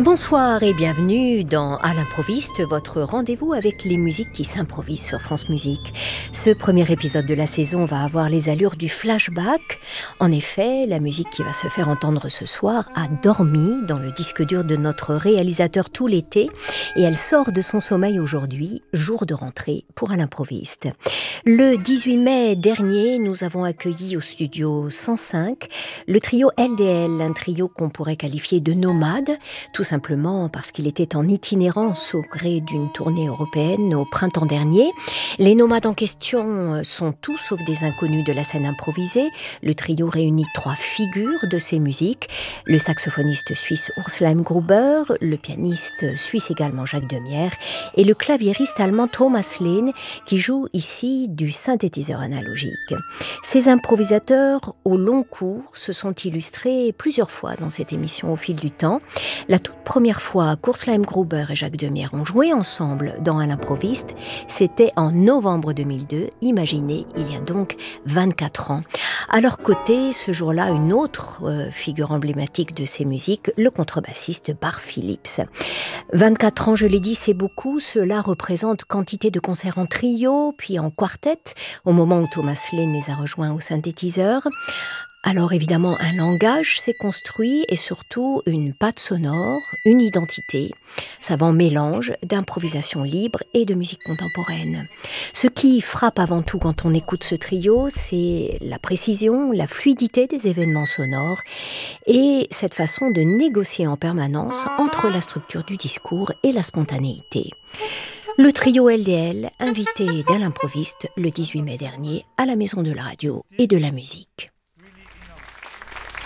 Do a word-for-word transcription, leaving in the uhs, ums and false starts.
Bonsoir et bienvenue dans À l'improviste, votre rendez-vous avec les musiques qui s'improvisent sur France Musique. Ce premier épisode de la saison va avoir les allures du flashback. En effet, la musique qui va se faire entendre ce soir a dormi dans le disque dur de notre réalisateur tout l'été et elle sort de son sommeil aujourd'hui, jour de rentrée pour À l'improviste. Le dix-huit mai dernier, nous avons accueilli au studio cent cinq le trio L D L, un trio qu'on pourrait qualifier de nomade, tout simplement parce qu'il était en itinérance au gré d'une tournée européenne au printemps dernier. Les nomades en question sont tous sauf des inconnus de la scène improvisée. Le trio réunit trois figures de ces musiques, le saxophoniste suisse Urs Leimgruber, le pianiste suisse également Jacques Demierre et le claviériste allemand Thomas Lehn qui joue ici du synthétiseur analogique. Ces improvisateurs au long cours se sont illustrés plusieurs fois dans cette émission au fil du temps. La toute première fois qu'Urs Leimgruber et Jacques Demierre ont joué ensemble dans À l'improviste, c'était en novembre deux mille deux, imaginez, il y a donc vingt-quatre ans. À leur côté, ce jour-là, une autre euh, figure emblématique de ces musiques, le contrebassiste Bart Phillips. vingt-quatre ans, je l'ai dit, c'est beaucoup. Cela représente quantité de concerts en trio, puis en quartet, au moment où Thomas Lehn les a rejoints au synthétiseur. Alors évidemment, un langage s'est construit et surtout une patte sonore, une identité, savant mélange d'improvisation libre et de musique contemporaine. Ce qui frappe avant tout quand on écoute ce trio, c'est la précision, la fluidité des événements sonores et cette façon de négocier en permanence entre la structure du discours et la spontanéité. Le trio L D L, invité d'À l'improviste le dix-huit mai dernier à la Maison de la Radio et de la Musique.